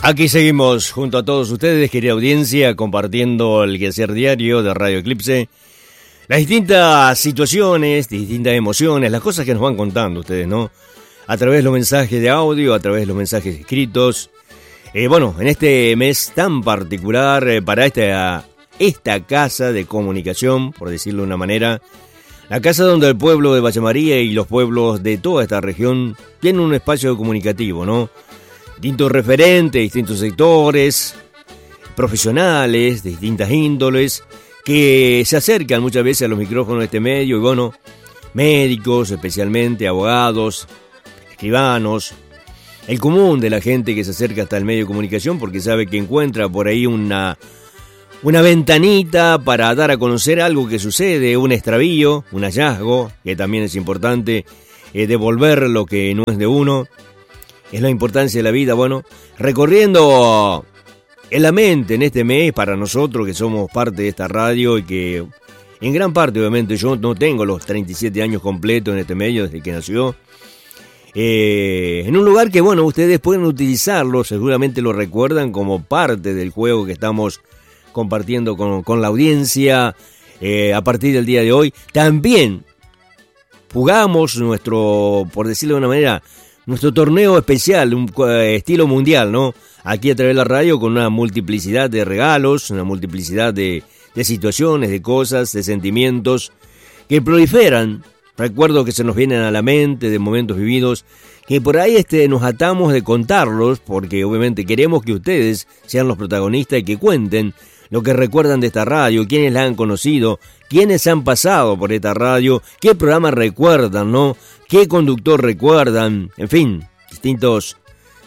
Aquí seguimos junto a todos ustedes, querida audiencia, compartiendo el quehacer diario de Radio Eclipse. Las distintas situaciones, distintas emociones, las cosas que nos van contando ustedes, ¿no? A través de los mensajes de audio, a través de los mensajes escritos. Bueno, en este mes tan particular para esta casa de comunicación, por decirlo de una manera, la casa donde el pueblo de Valle María y los pueblos de toda esta región tienen un espacio comunicativo, ¿no? Distintos referentes, distintos sectores, profesionales de distintas índoles, que se acercan muchas veces a los micrófonos de este medio, y bueno, médicos especialmente, abogados, escribanos, el común de la gente que se acerca hasta el medio de comunicación porque sabe que encuentra por ahí una ventanita para dar a conocer algo que sucede, un extravío, un hallazgo, que también es importante, devolver lo que no es de uno, es la importancia de la vida. Bueno, recorriendo en la mente en este mes para nosotros que somos parte de esta radio y que en gran parte obviamente yo no tengo los 37 años completos en este medio desde que nació, en un lugar que bueno, ustedes pueden utilizarlo, seguramente lo recuerdan como parte del juego que estamos compartiendo con la audiencia a partir del día de hoy. También jugamos nuestro, por decirlo de una manera, nuestro torneo especial, un estilo mundial, ¿no? Aquí a través de la radio con una multiplicidad de regalos, una multiplicidad de situaciones, de cosas, de sentimientos que proliferan. Recuerdos que se nos vienen a la mente de momentos vividos que por ahí nos atamos de contarlos porque obviamente queremos que ustedes sean los protagonistas y que cuenten lo que recuerdan de esta radio, quiénes la han conocido, quiénes han pasado por esta radio, qué programa recuerdan, ¿no? Qué conductor recuerdan, en fin, distintas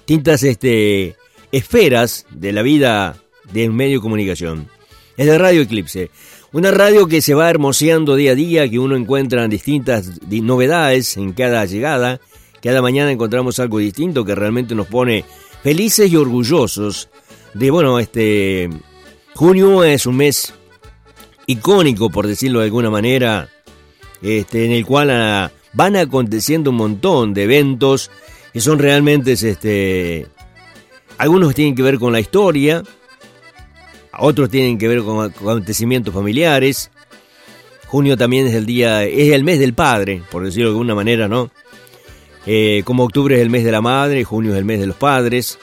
esferas de la vida de un medio de comunicación. Es de Radio Eclipse, una radio que se va hermoseando día a día, que uno encuentra distintas novedades en cada llegada. Cada mañana encontramos algo distinto que realmente nos pone felices y orgullosos de, bueno, junio es un mes icónico, por decirlo de alguna manera, en el cual van aconteciendo un montón de eventos que son realmente, algunos tienen que ver con la historia, otros tienen que ver con acontecimientos familiares. Junio también es el mes del padre, por decirlo de alguna manera, ¿no? Como octubre es el mes de la madre, junio es el mes de los padres.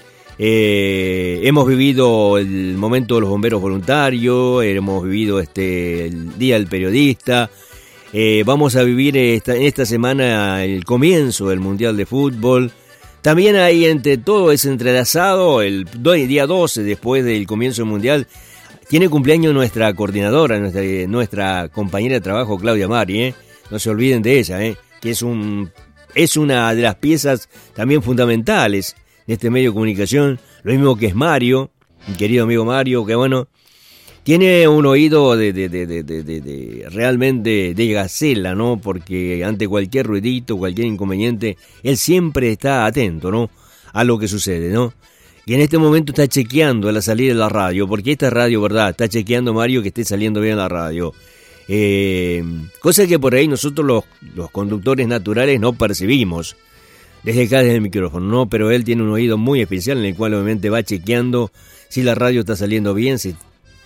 Hemos vivido el momento de los bomberos voluntarios, hemos vivido el Día del Periodista. Vamos a vivir esta semana el comienzo del Mundial de Fútbol. También hay entre todo es entrelazado el día 12, después del comienzo del Mundial, tiene cumpleaños nuestra coordinadora, nuestra compañera de trabajo Claudia Mari, no se olviden de ella, que es una de las piezas también fundamentales de este medio de comunicación, lo mismo que es Mario, mi querido amigo Mario, que bueno, tiene un oído de realmente de gacela, ¿no? Porque ante cualquier ruidito, cualquier inconveniente, él siempre está atento, ¿no? A lo que sucede, ¿no? Y en este momento está chequeando a la salida de la radio, porque esta radio, ¿verdad? Está chequeando Mario que esté saliendo bien la radio. Cosa que por ahí nosotros los conductores naturales no percibimos desde acá, desde el micrófono, ¿no? Pero él tiene un oído muy especial en el cual obviamente va chequeando si la radio está saliendo bien, si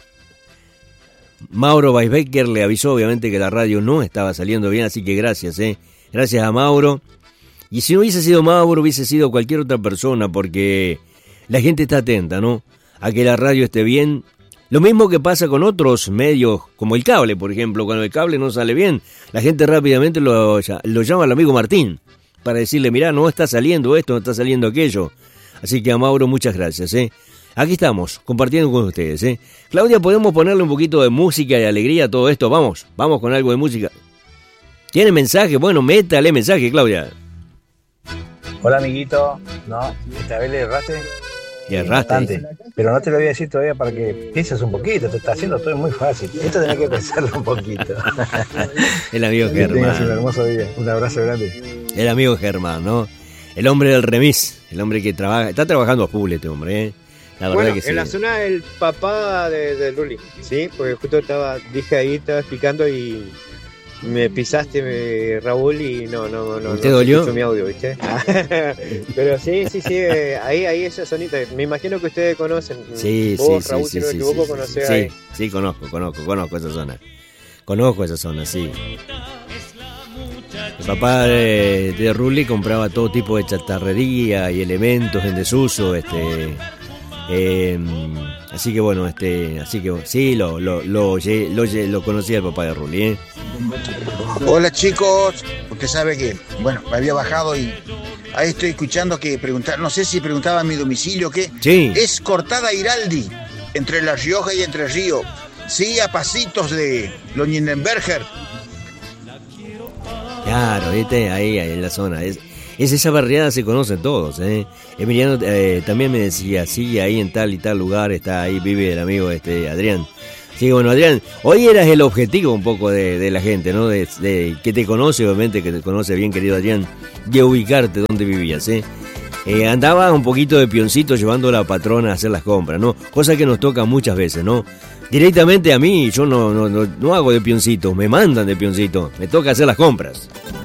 Mauro Weisbecker le avisó obviamente que la radio no estaba saliendo bien, así que gracias, gracias a Mauro. Y si no hubiese sido Mauro, hubiese sido cualquier otra persona, porque la gente está atenta, ¿no? A que la radio esté bien. Lo mismo que pasa con otros medios, como el cable, por ejemplo. Cuando el cable no sale bien, la gente rápidamente lo llama al amigo Martín para decirle, mirá, no está saliendo esto, no está saliendo aquello. Así que a Mauro, muchas gracias, Aquí estamos, compartiendo con ustedes, Claudia, ¿podemos ponerle un poquito de música y alegría a todo esto? Vamos con algo de música. ¿Tiene mensaje? Bueno, métale mensaje, Claudia. Hola, amiguito. No, esta vez le erraste. Le erraste. Bastante, pero no te lo voy a decir todavía para que pienses un poquito. Te está haciendo todo muy fácil. Esto tenés que pensarlo un poquito. El amigo Germán. Que tengas un hermoso día. Un abrazo grande. El amigo Germán, ¿no? El hombre del remis. El hombre que está trabajando a full este hombre, La verdad que sí. En la zona del papá de Luli, ¿sí? Porque justo estaba explicando y me pisaste, Raúl, y no ¿Te dolió? escucho mi audio, ¿viste? Pero sí, ahí esa zonita, me imagino que ustedes conocen. Sí, vos, sí, Raúl, sí, si no me sí, equivoco, sí, conocés sí, ahí. sí, conozco esa zona. Conozco esa zona, sí. El papá de Rulli compraba todo tipo de chatarrería y elementos en desuso, así que bueno, sí, lo conocía el papá de Rulli, ¿eh? Hola chicos, usted sabe que, bueno, me había bajado y ahí estoy escuchando que preguntar, no sé si preguntaba mi domicilio, ¿qué? Sí. Es Cortada Iraldi, entre La Rioja y Entre Río, sí, a pasitos de Loñenberger. Claro, ¿viste? Ahí en la zona. Es esa barriada, se conocen todos, ¿eh? Emiliano también me decía, sí, ahí en tal y tal lugar está, ahí vive el amigo Adrián. Sí, bueno, Adrián, hoy eras el objetivo un poco de la gente, ¿no? De que te conoce, obviamente, que te conoce bien, querido Adrián, de ubicarte donde vivías, ¿eh? Andaba un poquito de pioncito llevando a la patrona a hacer las compras, ¿no? Cosa que nos toca muchas veces, ¿no? Directamente a mí, yo no hago de pioncito, me mandan de pioncito, me toca hacer las compras.